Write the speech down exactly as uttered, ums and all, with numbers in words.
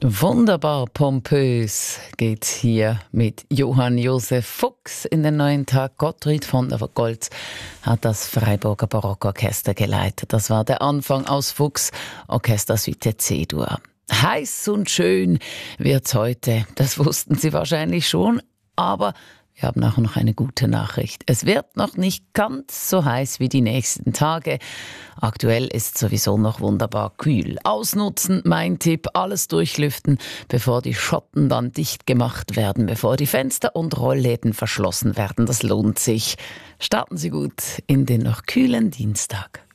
Wunderbar pompös geht's hier mit Johann Josef Fuchs in den neuen Tag. Gottfried von der Goltz hat das Freiburger Barockorchester geleitet. Das war der Anfang aus Fuchs, Orchestersuite C-Dur. Heiß und schön wird's heute, das wussten Sie wahrscheinlich schon, aber wir haben auch noch eine gute Nachricht. Es wird noch nicht ganz so heiß wie die nächsten Tage. Aktuell ist sowieso noch wunderbar kühl. Ausnutzen, mein Tipp, alles durchlüften, bevor die Schotten dann dicht gemacht werden, bevor die Fenster und Rollläden verschlossen werden. Das lohnt sich. Starten Sie gut in den noch kühlen Dienstag.